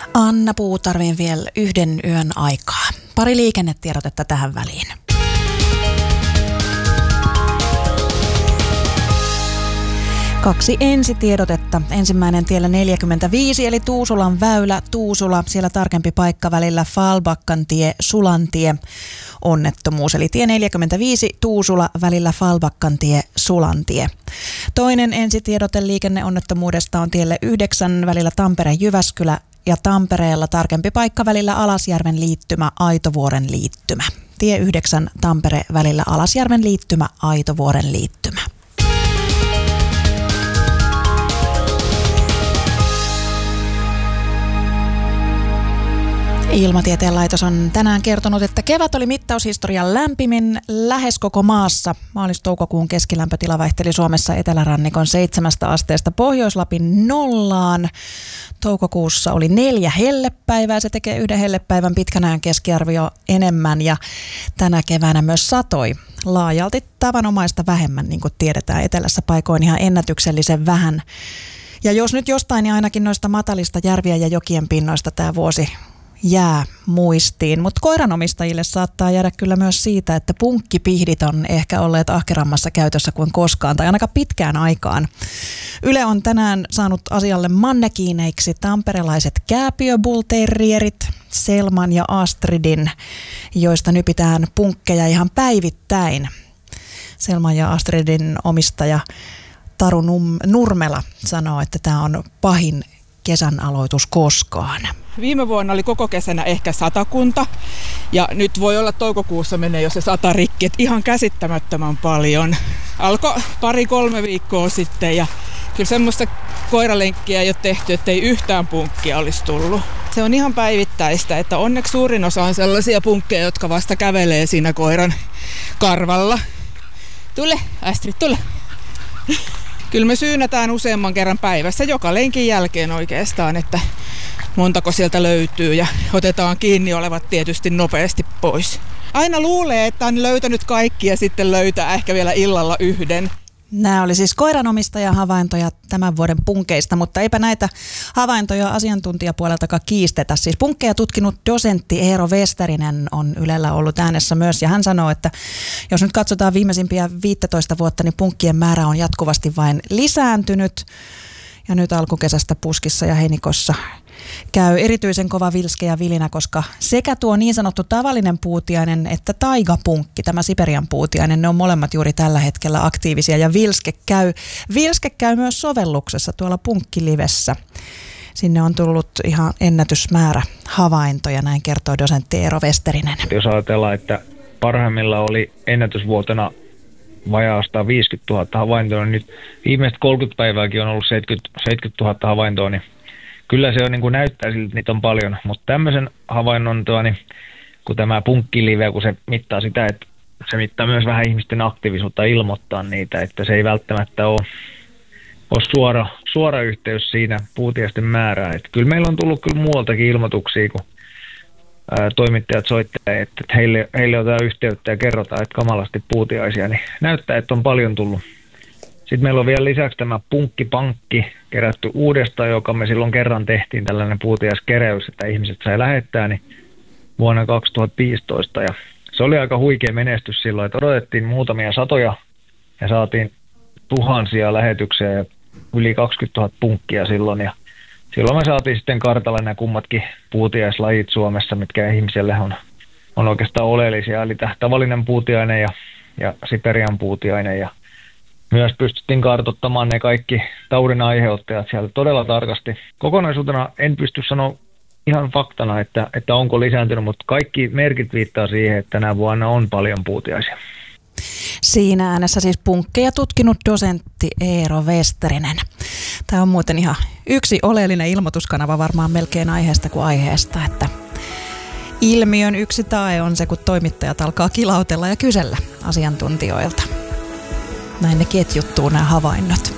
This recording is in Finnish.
Anna Puutarvin vielä yhden yön aikaa. Pari liikennetiedotetta tähän väliin. Kaksi ensitiedotetta. Ensimmäinen tiellä 45 eli Tuusulan väylä Tuusula. Siellä tarkempi paikka välillä Falbakkantie Sulantie. Onnettomuus eli tie 45 Tuusula välillä Falbakkantie Sulantie. Toinen ensitiedote liikenneonnettomuudesta on tielle 9 välillä Tampere-Jyväskylä ja Tampereella tarkempi paikka välillä Alasjärven liittymä Aitovuoren liittymä. Tie 9 Tampere välillä Alasjärven liittymä Aitovuoren liittymä. Ilmatieteen laitos on tänään kertonut, että kevät oli mittaushistorian lämpimin lähes koko maassa. Maalis-toukokuun keskilämpötila vaihteli Suomessa etelärannikon 7 asteesta Pohjois-Lapin 0. Toukokuussa oli 4 hellepäivää. Se tekee 1 hellepäivän pitkän ajan keskiarvio enemmän ja tänä keväänä myös satoi laajalti tavanomaista vähemmän, niin kuin tiedetään. Etelässä paikoin ihan ennätyksellisen vähän. Ja jos nyt jostain, niin ainakin noista matalista järvien ja jokien pinnoista tämä vuosi jää muistiin, mutta koiranomistajille saattaa jäädä kyllä myös siitä, että punkkipihdit on ehkä olleet ahkerammassa käytössä kuin koskaan tai ainakaan pitkään aikaan. Yle on tänään saanut asialle mannekiineiksi tamperelaiset kääpiöbullterrierit Selman ja Astridin, joista nypitään punkkeja ihan päivittäin. Selman ja Astridin omistaja Taru Nurmela sanoo, että tämä on pahin kesän aloitus koskaan. Viime vuonna oli koko kesänä ehkä 100 ja nyt voi olla toukokuussa menee jo se 100 rikki, että ihan käsittämättömän paljon. Alkoi 2-3 viikkoa sitten ja kyllä semmoista koiralenkkiä ei ole tehty, ettei yhtään punkkia olisi tullut. Se on ihan päivittäistä, että onneksi suurin osa on sellaisia punkkeja, jotka vasta kävelee siinä koiran karvalla. Tule, Astrid, tule. Kyllä me syynätään useamman kerran päivässä, joka lenkin jälkeen oikeastaan, että montako sieltä löytyy ja otetaan kiinni olevat tietysti nopeasti pois. Aina luulee, että on löytänyt kaikki ja sitten löytää ehkä vielä illalla yhden. Nämä oli siis koiranomistajan havaintoja tämän vuoden punkeista, mutta eipä näitä havaintoja asiantuntijapuoleltakaan kiistetä. Siis punkkeja tutkinut dosentti Eero Westerinen on Ylellä ollut äänessä myös ja hän sanoo, että jos nyt katsotaan viimeisimpiä 15 vuotta, niin punkkien määrä on jatkuvasti vain lisääntynyt. Ja nyt alkukesästä Puskissa ja Heinikossa käy erityisen kova vilske ja vilinä, koska sekä tuo niin sanottu tavallinen puutiainen että taigapunkki, tämä Siperian puutiainen, ne on molemmat juuri tällä hetkellä aktiivisia ja vilske käy myös sovelluksessa tuolla punkkilivessä. Sinne on tullut ihan ennätysmäärä havaintoja, näin kertoo dosentti Eero Westerinen. Jos ajatellaan, että parhaimmillaan oli ennätysvuotena vajaasta 50 000 havaintoa, niin nyt viimeiset 30 päivääkin on ollut 70 000 havaintoa, niin kyllä se on, niin kuin näyttää siltä, että niitä on paljon, mutta tämmöisen havainnon, niin kun tämä punkkilive, kun se mittaa sitä, että se mittaa myös vähän ihmisten aktiivisuutta ilmoittaa niitä, että se ei välttämättä ole suora yhteys siinä puutiaisten määrään. Että kyllä meillä on tullut kyllä muualtakin ilmoituksia, kun toimittajat soittelee, että heille otetaan yhteyttä ja kerrotaan, että kamalasti puutiaisia, niin näyttää, että on paljon tullut. Sitten meillä on vielä lisäksi tämä punkkipankki kerätty uudestaan, joka me silloin kerran tehtiin tällainen puutiaiskeräys, että ihmiset sai lähettää niin vuonna 2015. Ja se oli aika huikea menestys silloin, että odotettiin muutamia satoja ja saatiin tuhansia lähetyksiä ja yli 20 000 punkkia silloin. Ja silloin me saatiin sitten kartalle nämä kummatkin puutiaislajit Suomessa, mitkä ihmiselle on oikeastaan oleellisia. Eli tämä tavallinen puutiainen ja Siperian puutiainen ja myös pystyttiin kartoittamaan ne kaikki taudin aiheuttajat sieltä todella tarkasti. Kokonaisuutena en pysty sanoa ihan faktana, että onko lisääntynyt, mutta kaikki merkit viittaa siihen, että tänä vuonna on paljon puutiaisia. Siinä äänessä siis punkkeja tutkinut dosentti Eero Westerinen. Tämä on muuten ihan yksi oleellinen ilmoituskanava varmaan melkein aiheesta kuin aiheesta, että ilmiön yksi tae on se, kun toimittajat alkaa kilautella ja kysellä asiantuntijoilta. Näin ne ketjuttuu nämä havainnot.